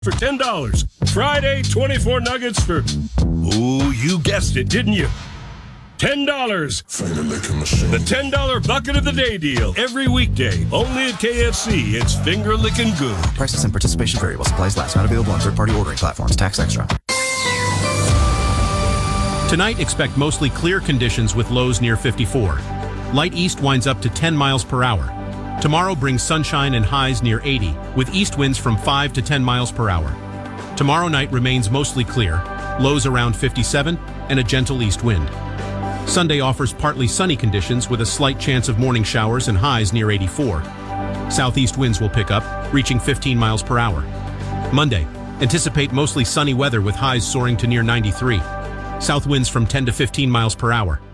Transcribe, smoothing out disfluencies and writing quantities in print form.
for $10. Friday, 24 nuggets for, ooh, you guessed it, didn't you? $10. Finger licking machine. The $10 bucket of the day deal. Every weekday. Only at KFC. It's finger licking good. Prices and participation vary while supplies last. Not available on third-party ordering platforms. Tax extra. Tonight, expect mostly clear conditions with lows near 54. Light east winds up to 10 miles per hour. Tomorrow brings sunshine and highs near 80, with east winds from 5 to 10 miles per hour. Tomorrow night remains mostly clear, lows around 57, and a gentle east wind. Sunday offers partly sunny conditions with a slight chance of morning showers and highs near 84. Southeast winds will pick up, reaching 15 miles per hour. Monday, anticipate mostly sunny weather with highs soaring to near 93. South winds from 10 to 15 miles per hour.